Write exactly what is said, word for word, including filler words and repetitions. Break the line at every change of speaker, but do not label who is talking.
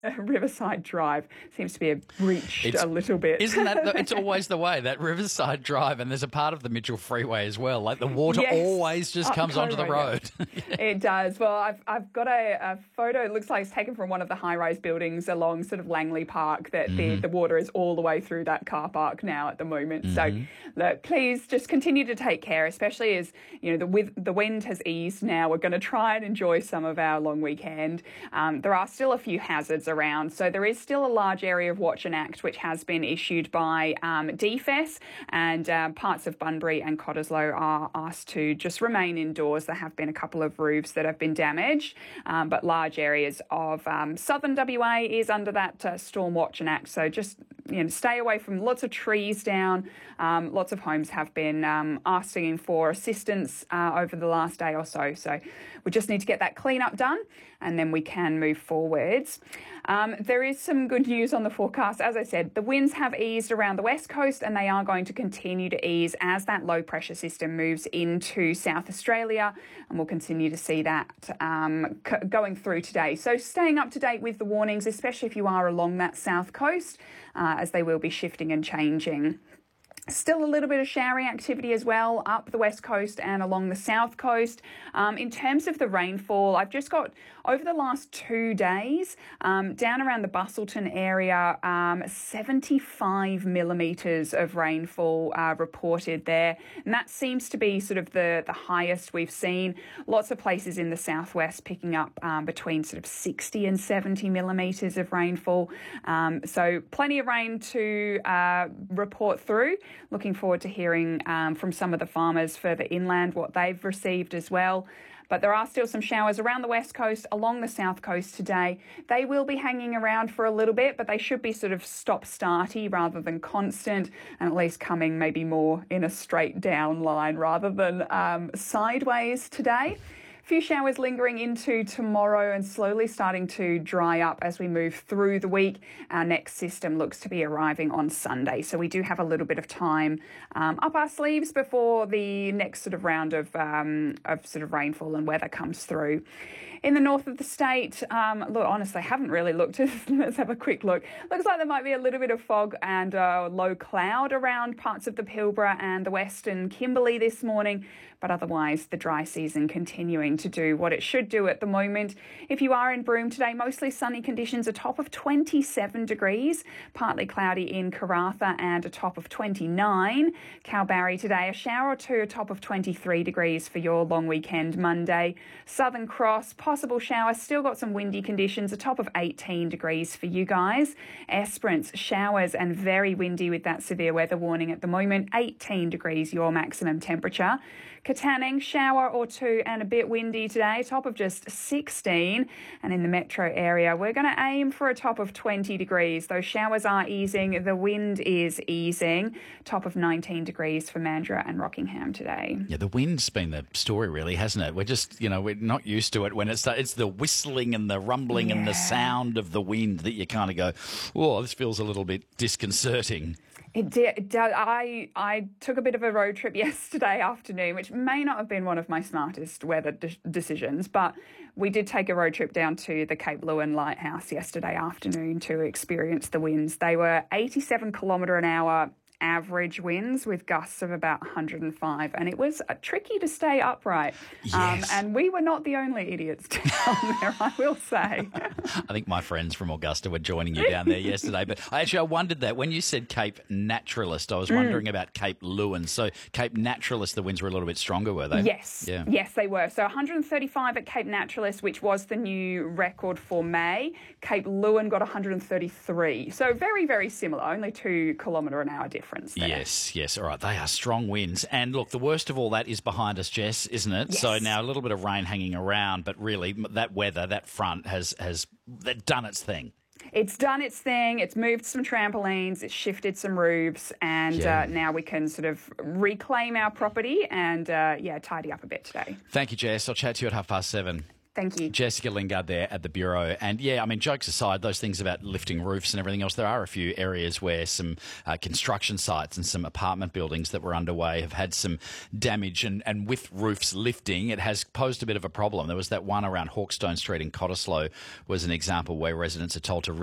Riverside Drive seems to be breached
It's-
a little bit.
Isn't that, the, it's always the way, that Riverside Drive, and there's a part of the Mitchell Freeway as well. Like the water
Yes.
always just
Up
comes onto the
Road.
road.
It does. Well, I've I've got a, a photo. It looks like it's taken from one of the high-rise buildings along sort of Langley Park. That the, the water is all the way through that car park now at the moment. So, look, please just continue to take care, especially as you know the with the wind has eased now. We're going to try and enjoy some of our long weekend. Um, there are still a few hazards around, so there is still a large area of Watch and Act which has been issued by um, D F E S, and uh, parts of Bunbury and Cottesloe are asked to just remain indoors. There have been a couple of roofs that have been damaged, um, but large areas of um, southern W A is under that uh, Storm Watch and Act. So just you know, stay away from lots of trees down. Um, lots of homes have been um, asking for assistance uh, over the last day or so. So we just need to get that clean-up done, and then we can move forwards. Um, there is some good news on the forecast. As I said, the winds have eased around the west coast, and they are going to continue to ease as that low pressure system moves into South Australia, and we'll continue to see that um, c- going through today. So staying up to date with the warnings, especially if you are along that south coast, uh, as they will be shifting and changing. Still a little bit of showering activity as well up the west coast and along the south coast. Um, in terms of the rainfall, I've just got over the last two days um, down around the Bustleton area, um, seventy-five millimetres of rainfall uh, reported there. And that seems to be sort of the, the highest we've seen. Lots of places in the southwest picking up um, between sort of sixty and seventy millimetres of rainfall. Um, so plenty of rain to uh, report through. Looking forward to hearing um, from some of the farmers further inland what they've received as well. But there are still some showers around the west coast, along the south coast today. They will be hanging around for a little bit, but they should be sort of stop-starty rather than constant, and at least coming maybe more in a straight down line rather than um, sideways today. Few showers lingering into tomorrow and slowly starting to dry up as we move through the week. Our next system looks to be arriving on Sunday, so we do have a little bit of time um, up our sleeves before the next sort of round of um, of sort of rainfall and weather comes through. In the north of the state, um, look, honestly, I haven't really looked. Let's have a quick look. Looks like there might be a little bit of fog and uh, low cloud around parts of the Pilbara and the western Kimberley this morning, but otherwise the dry season continuing to do what it should do at the moment. If you are in Broome today, mostly sunny conditions, a top of twenty-seven degrees, partly cloudy in Karratha and a top of twenty-nine. Kalbarri today, a shower or two, a top of twenty-three degrees for your long weekend Monday. Southern Cross, possible shower, still got some windy conditions, a top of eighteen degrees for you guys. Esperance, showers and very windy with that severe weather warning at the moment, eighteen degrees your maximum temperature. Katanning, shower or two and a bit windy today, top of just sixteen. And in the metro area, we're going to aim for a top of twenty degrees. Those showers are easing, the wind is easing, top of nineteen degrees for Mandurah and Rockingham today.
Yeah, the wind's been the story, really, hasn't it? We're just, you know, we're not used to it when it's it's the whistling and the rumbling
Yeah.
and the sound of the wind that you kind of go, oh, this feels a little bit disconcerting.
It did. It did. I I took a bit of a road trip yesterday afternoon, which may not have been one of my smartest weather de- decisions, but we did take a road trip down to the Cape Leeuwin Lighthouse yesterday afternoon to experience the winds. They were eighty-seven kilometre an hour average winds with gusts of about one hundred five, and it was uh, tricky to stay upright.
Yes.
Um, and we were not the only idiots down there, I will say.
I think my friends from Augusta were joining you down there yesterday. But I actually I wondered that when you said Cape Naturalist, I was wondering mm. about Cape Leeuwin. So Cape Naturalist, the winds were a little bit stronger, were they?
Yes.
Yeah.
Yes, they were. So one hundred thirty-five at Cape Naturalist, which was the new record for May. Cape Leeuwin got one hundred thirty-three. So very, very similar, only two kilometre an hour difference there.
Yes, yes. All right. They are strong winds. And look, the worst of all that is behind us, Jess, isn't it?
Yes.
So now a little bit of rain hanging around, but really that weather, that front has, has done its thing.
It's done its thing. It's moved some trampolines. It's shifted some roofs. And
Yeah.
uh, now we can sort of reclaim our property and, uh, yeah, tidy up a bit today.
Thank you, Jess. I'll chat to you at half past seven.
Thank you.
Jessica Lingard there at the Bureau. And yeah, I mean, jokes aside, those things about lifting roofs and everything else, there are a few areas where some uh, construction sites and some apartment buildings that were underway have had some damage. And, and with roofs lifting, it has posed a bit of a problem. There was that one around Hawkstone Street in Cottesloe was an example where residents are told to